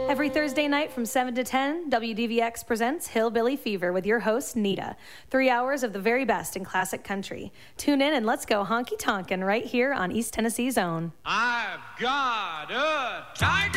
Every Thursday night from 7 to 10, WDVX presents Hillbilly Fever with your host, Nita. 3 hours of the very best in classic country. Tune in and let's go honky-tonkin' right here on East Tennessee's own. I've got a tiger